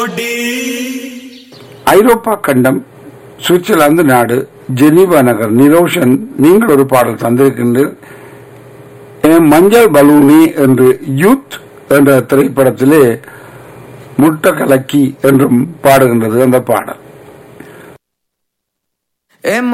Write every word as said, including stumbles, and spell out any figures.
ஐரோப்பா கண்டம், சுவிட்சர்லாந்து நாடு, ஜெனீவா நகர். நிரோஷன், நீங்கள் ஒரு பாடல் தந்திருக்கின்றீர்கள். மஞ்சள் பலூனி என்று யூத் என்ற திரைப்படத்திலே முட்ட கலக்கி என்றும் பாடுகின்றது அந்த பாடல்.